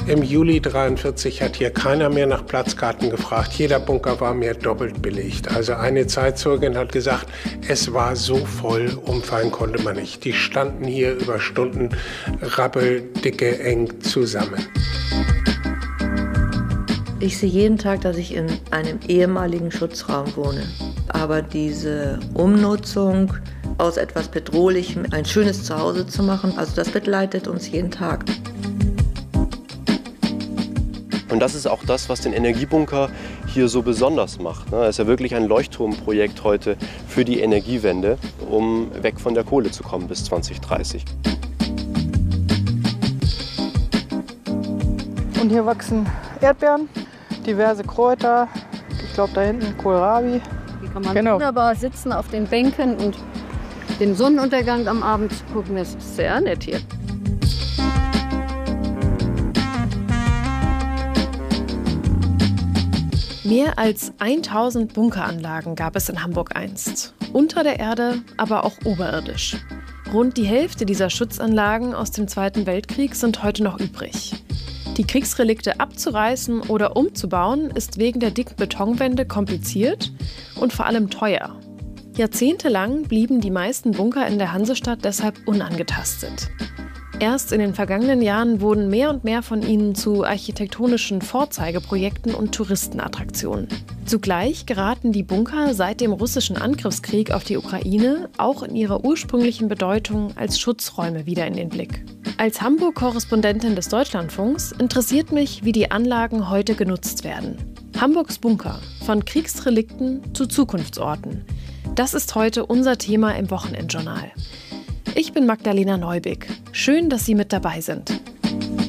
Im Juli 1943 hat hier keiner mehr nach Platzkarten gefragt. Jeder Bunker war mehr doppelt belegt. Also eine Zeitzeugin hat gesagt, es war so voll, umfallen konnte man nicht. Die standen hier über Stunden rabbeldicke, eng zusammen. Ich sehe jeden Tag, dass ich in einem ehemaligen Schutzraum wohne. Aber diese Umnutzung aus etwas Bedrohlichem ein schönes Zuhause zu machen, also das begleitet uns jeden Tag. Und das ist auch das, was den Energiebunker hier so besonders macht. Es ist ja wirklich ein Leuchtturmprojekt heute für die Energiewende, um weg von der Kohle zu kommen bis 2030. Und hier wachsen Erdbeeren, diverse Kräuter. Ich glaube, da hinten Kohlrabi. Hier kann man wunderbar sitzen auf den Bänken und den Sonnenuntergang am Abend gucken. Das ist sehr nett hier. Mehr als 1000 Bunkeranlagen gab es in Hamburg einst. Unter der Erde, aber auch oberirdisch. Rund die Hälfte dieser Schutzanlagen aus dem Zweiten Weltkrieg sind heute noch übrig. Die Kriegsrelikte abzureißen oder umzubauen, ist wegen der dicken Betonwände kompliziert und vor allem teuer. Jahrzehntelang blieben die meisten Bunker in der Hansestadt deshalb unangetastet. Erst in den vergangenen Jahren wurden mehr und mehr von ihnen zu architektonischen Vorzeigeprojekten und Touristenattraktionen. Zugleich geraten die Bunker seit dem russischen Angriffskrieg auf die Ukraine auch in ihrer ursprünglichen Bedeutung als Schutzräume wieder in den Blick. Als Hamburg-Korrespondentin des Deutschlandfunks interessiert mich, wie die Anlagen heute genutzt werden. Hamburgs Bunker, von Kriegsrelikten zu Zukunftsorten. Das ist heute unser Thema im Wochenendjournal. Ich bin Magdalena Neubig. Schön, dass Sie mit dabei sind.